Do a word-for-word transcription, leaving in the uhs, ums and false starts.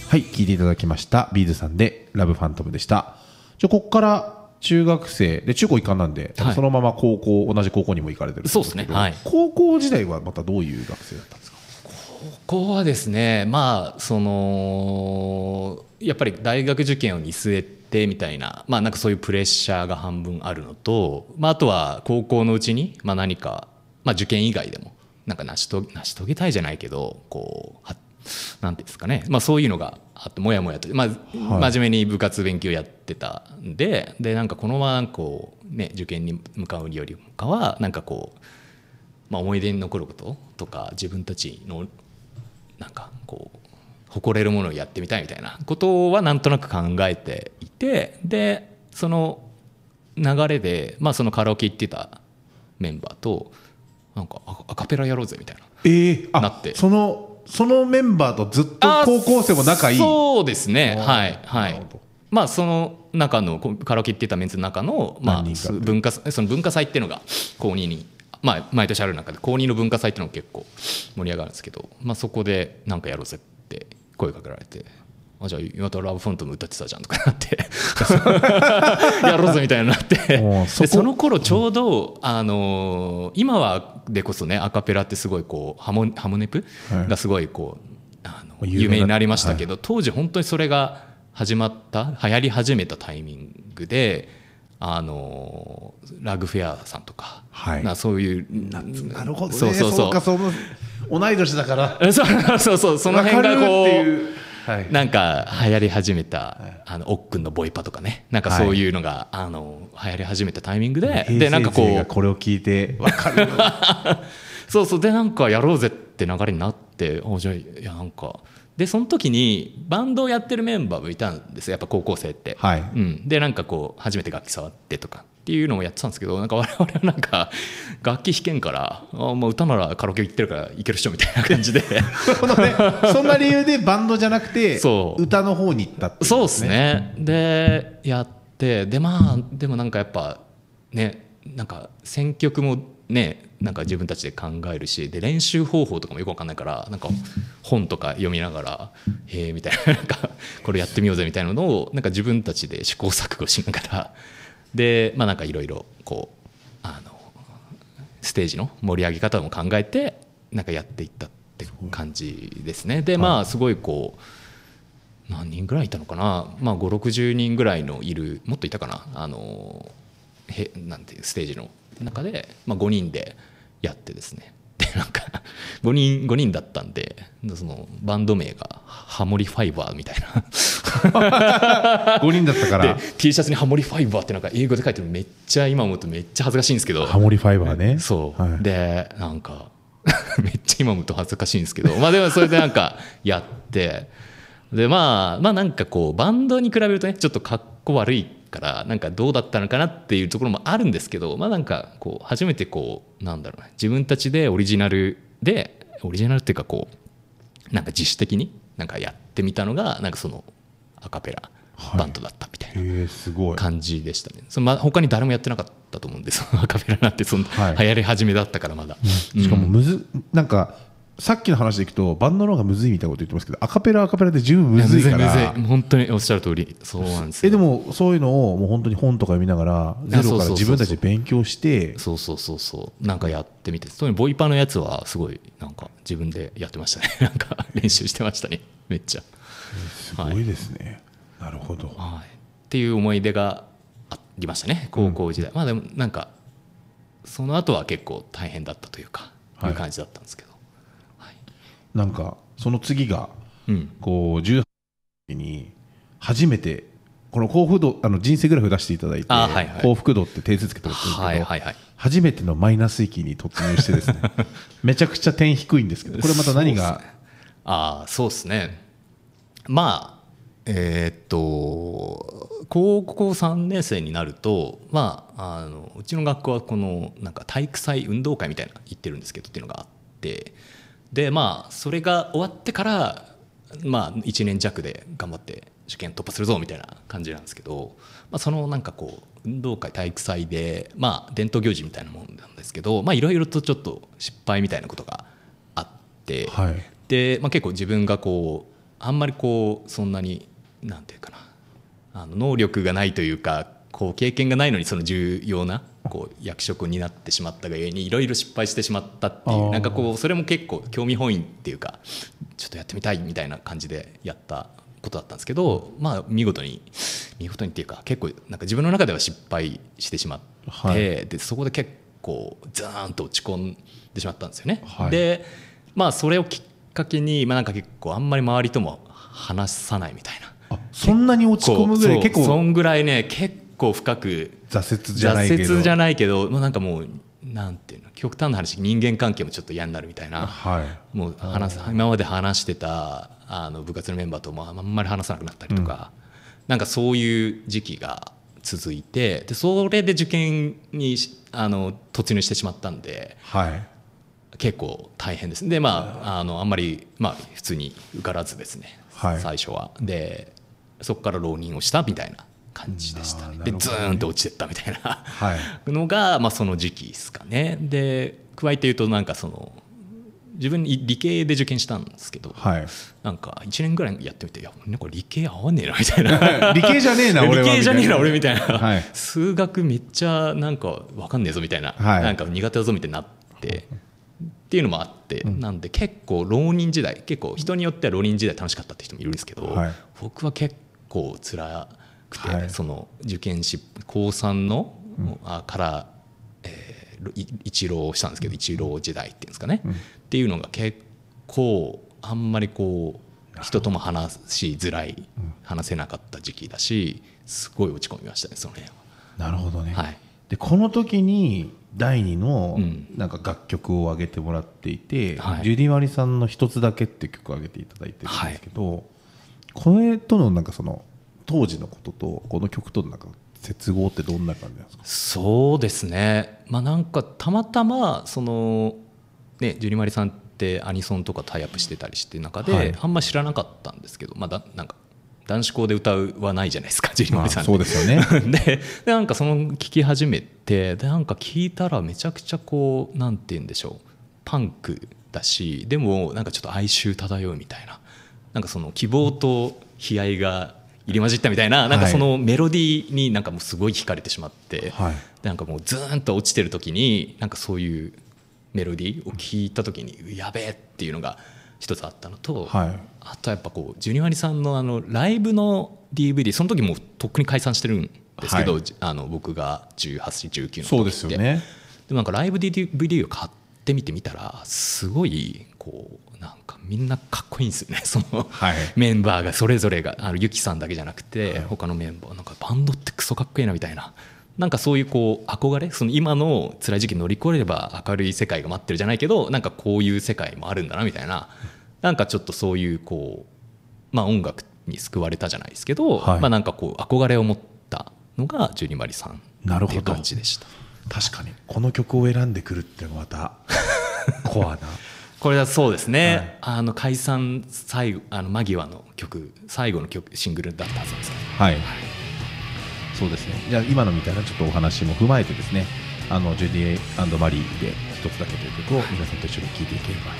はい、聞いていただきましたビーズさんでラブファントムでした。じゃあここから中学生で中高一貫なんで、はい、そのまま高校同じ高校にも行かれてるんですけど、 そうですね、はい、 高校時代はまたどういう学生だったんですか？ 高校はですね、まあそのやっぱり大学受験を見据えてみたいな、まあなんかそういうプレッシャーが半分あるのと、まああとは高校のうちにまあ何か、まあ受験以外でもなんか成し遂げ、成し遂げたいじゃないけど、こうなんていうんですかね、まあ、そういうのがあってもやもやと、まあ、真面目に部活勉強やってたんで、でなんかこのままこう、ね、受験に向かうよりかはなんかこう、まあ、思い出に残ることとか自分たちのなんかこう誇れるものをやってみたいみたいなことはなんとなく考えていて、でその流れで、まあ、そのカラオケ行ってたメンバーとなんかアカペラやろうぜみたいな、 えー、あなって、 そのそのメンバーとずっと高校生も仲いい。 そうですね、はいはい。まあその中のカラオケ行ってたメンツの中の、まあ、文化その文化祭っていうのが高にに、まあ、毎年ある中で高にの文化祭っていうのが結構盛り上がるんですけど、まあ、そこでなんかやろうぜって声かけられて、あじゃあ岩田ラブフォントム歌ってたじゃんとかなってやろうぜみたいになってでその頃ちょうど、あのー、今はでこそねアカペラってすごいこうハモ、ハモネプがすごいこう、はい、あの有名になりましたけど、はい、当時本当にそれが始まった流行り始めたタイミングで、あのー、ラグフェアさんとか、はい、なそういうな, なるほどね、 そうそうそうそうかそう同い年だからそうそうそうその辺がこうはい、 なんか流行り始めた、はい、あのおっくんのボイパとかね、なんかそういうのが、はい、あの流行り始めたタイミングで、でなんかこうこれを聞いて分かるそうそうでなんかやろうぜって流れになって、あじゃあいやなんかでその時にバンドをやってるメンバーもいたんですよ、やっぱ高校生って、はい、うん、でなんかこう初めて楽器触ってとかっていうのをやってたんですけど、なんか我々はなんか楽器弾けんからあもう歌ならカラオケ行ってるからいけるっしょみたいな感じでその、ね、そんな理由でバンドじゃなくて歌の方に行ったっていう、ね、 そうですね。でやってでまあでもなんかやっぱねなんか選曲もねなんか自分たちで考えるし、で練習方法とかもよく分かんないから、なんか本とか読みながらへえみたいな、なんかこれやってみようぜみたいなのをなんか自分たちで試行錯誤しながらでまあなんかいろいろこうあのステージの盛り上げ方も考えてなんかやっていったって感じですね。でまあすごいこう何人ぐらいいたのかな、まあごじゅうろくじゅうにんぐらいのいる、もっといたかな、あのへなんていうステージの中で、まあ、ごにんでやってですね、でなんかごにんごにんだったんで、そのバンド名がハモリファイバーみたいなごにんだったからで T シャツにハモリファイバーってなんか英語で書いてるのめっちゃ今思うとめっちゃ恥ずかしいんですけど、 ハモリファイバーね、 そう、 はい、 でなんかめっちゃ今思うと恥ずかしいんですけど、まあでもそれでなんかやってでまあまあなんかこうバンドに比べるとねちょっとかっこ悪いからなんかどうだったのかなっていうところもあるんですけど、まあなんかこう初めてこうなんだろうね、自分たちでオリジナルでオリジナルっていうかこうなんか自主的になんかやってみたのがなんかそのアカペラバンドだったみたいな感じでしたね。そのまあ他に誰もやってなかったと思うんですアカペラなんてその流行り始めだったからまだ、 うん、しかもむずなんかさっきの話でいくとバンドの方がむずいみたいなこと言ってますけど、アカペラアカペラで十分むずいから、 むずいむずい本当におっしゃる通りそうなんですよ。 えでもそういうのをもう本当に本とか読みながらゼロから自分たちで勉強してそうそうそうそうなんかやってみて、特にボイパのやつはすごいなんか自分でやってましたねなんか練習してましたねめっちゃ、 すごいですね、はい、なるほど、 はい、っていう思い出がありましたね高校時代、うん、まあでもなんかその後は結構大変だったというか、はい、いう感じだったんですけど、 なんかその次がこうじゅうはちに初めてこの幸福度あの人生グラフ出していただいて、幸福度って点数つけてるんですけど、初めてのマイナス域に突入してですねめちゃくちゃ点低いんですけど、これまた何がああそうですね、まあえっと高校さんねん生になると、まあ、あのうちの学校はこのなんか体育祭運動会みたいなの行ってるんですけどっていうのがあって、でまあそれが終わってからまあいちねん弱で頑張って受験突破するぞみたいな感じなんですけど、まあ、そのなんかこう運動会体育祭でまあ伝統行事みたいなもんなんですけど、まあいろいろとちょっと失敗みたいなことがあって、はい、で、まあ、結構自分がこあんまりこうそんなになんていうかなあの能力がないというかこう経験がないのにその重要なこう役職になってしまったがゆえにいろいろ失敗してしまったっていうなんかこうそれも結構興味本位っていうかちょっとやってみたいみたいな感じでやったことだったんですけど、まあ見事に見事にっていうか結構なんか自分の中では失敗してしまって、はい、でそこで結構ザーンと落ち込んでしまったんですよね。はい、でまあそれをきっかけにまあなんか結構あんまり周りとも話さないみたいな。 あそんなに落ち込むぐらい結構そんぐらいね結構深く挫折じゃないけど挫折じゃないけど、まあ、なんかもうなんていうの極端な話人間関係もちょっと嫌になるみたいな、はい、もう話す今まで話してたあの部活のメンバーともあんまり話さなくなったりとか、うん、なんかそういう時期が続いてでそれで受験にあの突入してしまったんで、はい、結構大変ですでまああのあんまり、まあ、普通に受からずですね、はい、最初はでそこから浪人をしたみたいな感じでしたね。でズーンと落ちてったみたいな、はい、のが、まあ、その時期ですかね。で加えて言うとなんかその自分理系で受験したんですけど、はい、なんかいちねんぐらいやってみていやこれ理系合わねえなみたいな理系じゃねえな俺は理系じゃねえな俺みたいな、はい、数学めっちゃなんか分かんねえぞみたいな、はい、なんか苦手だぞみたいになってっていうのもあって、うん、なんで結構浪人時代結構人によっては浪人時代楽しかったって人もいるんですけど、はい、僕は結構辛くて、はい、その受験し高さんの、うん、あから、えー、一浪したんですけど一浪時代っていうんですかね、うん、っていうのが結構あんまりこう人とも話しづらい、うん、話せなかった時期だしすごい落ち込みましたねその辺は。 なるほどね、はい、でこの時にだいにのなんか楽曲を上げてもらっていて、うん、ジュディマリさんの一つだけっていう曲を上げていただいてるんですけど、はい、これとのなんかその当時のこととこの曲とのなんか接合ってどんな感じなんですか？ そうですね、まあ、なんかたまたまその、ね、ジュリマリさんってアニソンとかタイアップしてたりしてる中で、はい、あんま知らなかったんですけど、まあ、だなんか男子校で歌うはないじゃないですかジュリマリさんって、 まあ、そうですよねで, でなんかその聴き始めてでなんか聴いたらめちゃくちゃこうなんて言うんでしょうパンクだしでもなんかちょっと哀愁漂うみたいななんかその希望と悲哀が入り混じったみたいな、なんかそのメロディーになんかもうすごい惹かれてしまって、はい、なんかもうズーンと落ちてる時になんかそういうメロディーを聞いた時にやべえっていうのが一つあったのと、はい、あとはやっぱこうジュニマリさんのあのライブの ディーブイディー その時もとっくに解散してるんですけど、はい、あの僕がじゅうはち、じゅうきゅうの時ってそうですよね。 でもなんかライブ ディーブイディー を買ってみてみたらすごいこうなんかみんなかっこいいんですよねその、はい、メンバーがそれぞれがあのユキさんだけじゃなくて、はい、他のメンバーなんかバンドってクソかっこいいなみたいななんかそういうこう憧れその今の辛い時期乗り越えれば明るい世界が待ってるじゃないけどなんかこういう世界もあるんだなみたいななんかちょっとそういうこうまあ音楽に救われたじゃないですけど、はい、まあなんかこう憧れを持ったのがジュニマリさんっていう感じでした。 確かにこの曲を選んでくるってまたコアなこれはそうですね、はい、あの解散最後あの間際の曲最後の曲シングルだったはずですね。 はい、はい、そうですね。じゃあ今のみたいなちょっとお話も踏まえてですねあのジュディ&マリーで一つだけという曲を皆さんと一緒に聴いていければ